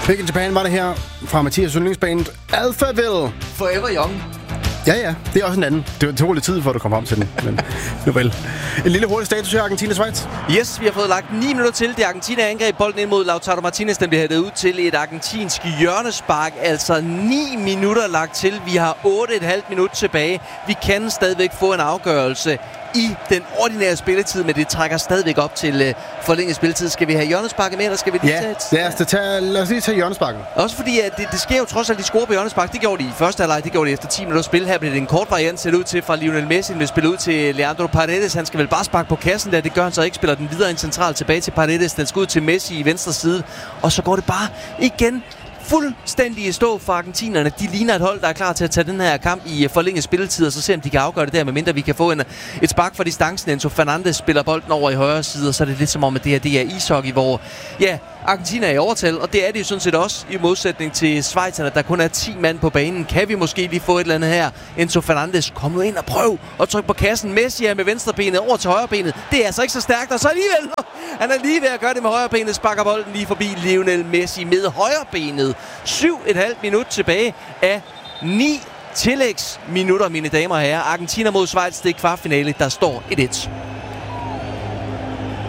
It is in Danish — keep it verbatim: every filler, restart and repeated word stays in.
Back in Japan var det her fra Mathias yndlingsband Alphaville. Forever Young. Ja, ja. Det er også en anden. Det tog lidt tid, for at du kom frem til den. Men nu vel. En lille hurtig status her, Argentina-Schweiz. Yes, vi har fået lagt ni minutter til. Det Argentina angreb bolden ind mod Lautaro Martinez. Den bliver hættet ud til et argentinsk hjørnespark. Altså ni minutter lagt til. Vi har otte komma fem minut tilbage. Vi kan stadigvæk få en afgørelse i den ordinære spilletid, men det trækker stadigvæk op til uh, forlænget spilletid. Skal vi have hjørnesparket med, eller skal vi lige ja, tage et... Ja, lad os, tage, lad os lige tage hjørnesparken. Også fordi at det, det sker jo trods alt, de scorer på hjørnespark. Det gjorde de i første halvleg, det gjorde de efter ti minutter spil. Her bliver det en kort variant set ud til fra Lionel Messi. Han vil spille ud til Leandro Paredes. Han skal vel bare sparke på kassen der. Det gør han så ikke. Spiller den videre ind centralt tilbage til Paredes. Den skal ud til Messi i venstre side. Og så går det bare igen fuldstændig i stå for argentinerne. De ligner et hold, der er klar til at tage den her kamp i forlænget spilletid, og så se om de kan afgøre det der, medmindre vi kan få en, et spark for distancen. Enzo Fernandes spiller bolden over i højre side, og så er det lidt som om, at det her det er ishockey, hvor ja, Argentina er i overtal, og det er det jo sådan set også i modsætning til Schweizerne, der kun er ti mand på banen. Kan vi måske lige få et eller andet her? Enzo Fernandes, kom nu ind og prøv at trykke på kassen. Messi er med venstre benet over til højre benet. Det er altså ikke så stærkt, og så alligevel, han er lige ved at gøre det med højre benet, sparker bolden lige forbi Lionel Messi med højre benet. syv komma fem minut tilbage af ni tillægsminutter, mine damer og herrer. Argentina mod Schweiz, det er kvartfinale, der står et et.